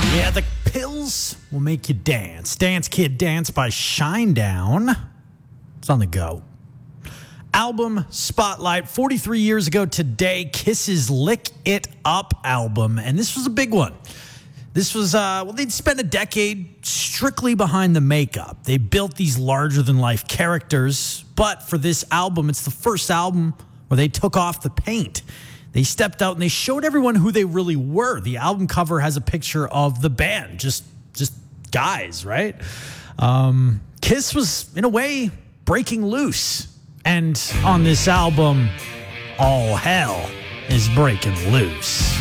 Yeah, the pills will make you dance. Dance Kid Dance by Shinedown. It's on the go. Album Spotlight, 43 years ago today, Kiss's Lick It Up album. And this was a big one. This was, they'd spent a decade strictly behind the makeup. They built these larger-than-life characters. But for this album, it's the first album where they took off the paint. They stepped out and they showed everyone who they really were. The album cover has a picture of the band, just guys, right? Kiss was, in a way, breaking loose. And on this album, all hell is breaking loose.